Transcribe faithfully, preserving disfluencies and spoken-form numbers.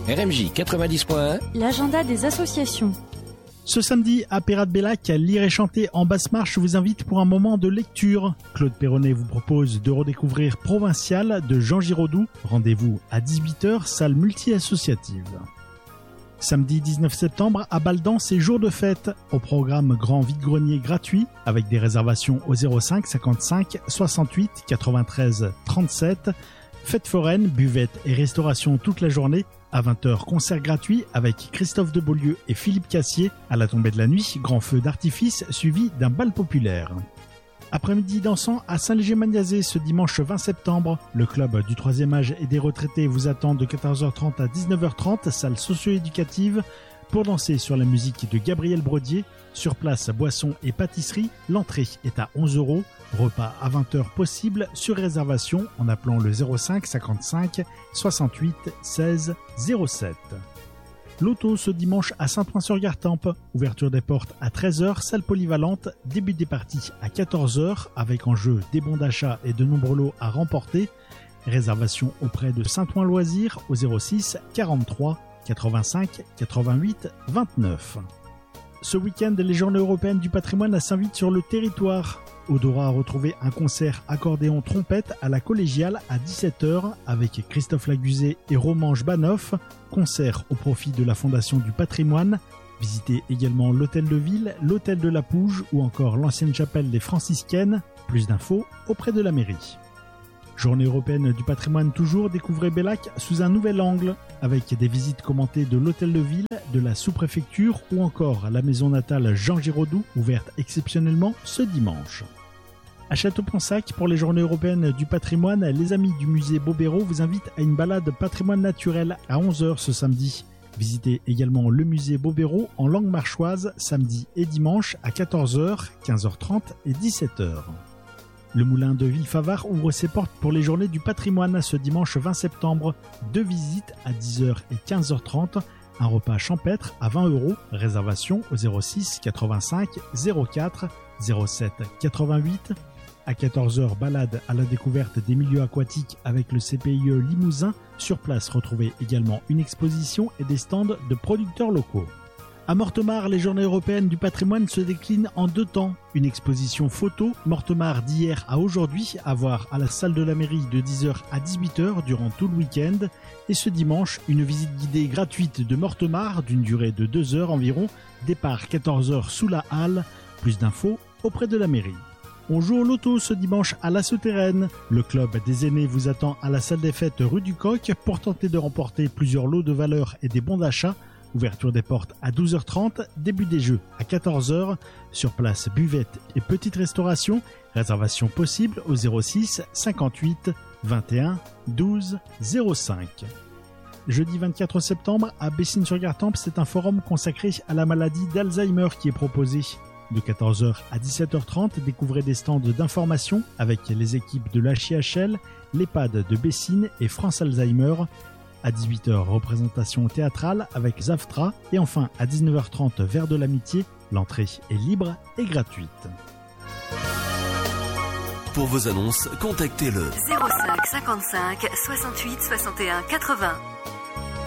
R M J quatre-vingt-dix point un, l'agenda des associations. Ce samedi, à Pérat-de-Bellac, Lire et chanter en basse marche vous invite pour un moment de lecture. Claude Perronnet vous propose de redécouvrir Provincial de Jean Giraudoux. Rendez-vous à dix-huit heures, salle multi-associative. Samedi dix-neuf septembre, à Baldan, c'est jour de fête. Au programme grand vide-grenier gratuit, avec des réservations au zéro cinq cinquante-cinq soixante-huit quatre-vingt-treize trente-sept. Fête foraine, buvette et restauration toute la journée. À vingt heures, concert gratuit avec Christophe de Beaulieu et Philippe Cassier. À la tombée de la nuit, grand feu d'artifice suivi d'un bal populaire. Après-midi dansant à Saint-Léger-Magnazé ce dimanche vingt septembre. Le club du troisième âge et des retraités vous attend de quatorze heures trente à dix-neuf heures trente, salle socio-éducative, pour danser sur la musique de Gabriel Brodier. Sur place, boissons et pâtisserie. L'entrée est à onze euros. Repas à vingt heures possible sur réservation en appelant le zéro cinq cinquante-cinq soixante-huit seize zéro sept. Loto ce dimanche à Saint-Ouen-sur-Gartempe. Ouverture des portes à treize heures, salle polyvalente. Début des parties à quatorze heures avec en jeu des bons d'achat et de nombreux lots à remporter. Réservation auprès de Saint-Ouen Loisirs au zéro six quarante-trois quatre-vingt-cinq quatre-vingt-huit vingt-neuf. Ce week-end, les Journées européennes du patrimoine s'invitent sur le territoire. Odora a retrouvé un concert accordéon-trompette à la collégiale à dix-sept heures avec Christophe Laguzet et Roman Jbanoff. Concert au profit de la Fondation du patrimoine. Visitez également l'hôtel de ville, l'hôtel de la Pouge ou encore l'ancienne chapelle des franciscaines. Plus d'infos auprès de la mairie. Journée européenne du patrimoine toujours, découvrez Bellac sous un nouvel angle, avec des visites commentées de l'hôtel de ville, de la sous-préfecture ou encore la maison natale Jean Giraudoux, ouverte exceptionnellement ce dimanche. À Château-Ponsac, pour les Journées européennes du patrimoine, les amis du musée Bobéro vous invitent à une balade patrimoine naturel à onze heures ce samedi. Visitez également le musée Bobéro en langue marchoise samedi et dimanche à quatorze heures, quinze heures trente et dix-sept heures. Le moulin de Villefavard ouvre ses portes pour les Journées du patrimoine ce dimanche vingt septembre. Deux visites à dix heures et quinze heures trente. Un repas champêtre à vingt euros. Réservation au zéro six quatre-vingt-cinq zéro quatre zéro sept quatre-vingt-huit. À quatorze heures, balade à la découverte des milieux aquatiques avec le C P I E Limousin. Sur place, retrouvez également une exposition et des stands de producteurs locaux. À Mortemart, les Journées européennes du patrimoine se déclinent en deux temps. Une exposition photo, Mortemart d'hier à aujourd'hui, à voir à la salle de la mairie de dix heures à dix-huit heures durant tout le week-end. Et ce dimanche, une visite guidée gratuite de Mortemart d'une durée de deux heures environ. Départ quatorze heures sous la halle. Plus d'infos auprès de la mairie. On joue au loto ce dimanche à la Souterraine. Le club des aînés vous attend à la salle des fêtes rue du Coq pour tenter de remporter plusieurs lots de valeur et des bons d'achat. Ouverture des portes à douze heures trente, début des jeux à quatorze heures. Sur place, buvette et petite restauration. Réservation possible au zéro six cinquante-huit vingt et un douze zéro cinq. Jeudi vingt-quatre septembre, à Bessines-sur-Gartempe, c'est un forum consacré à la maladie d'Alzheimer qui est proposé. De quatorze heures à dix-sept heures trente, découvrez des stands d'information avec les équipes de l'H I H L, l'EHPAD de Bessines et France Alzheimer. À dix-huit heures, représentation théâtrale avec Zaftra. Et enfin, à dix-neuf heures trente, Verre de l'Amitié. L'entrée est libre et gratuite. Pour vos annonces, contactez le zéro cinq cinquante-cinq soixante-huit soixante et un quatre-vingts.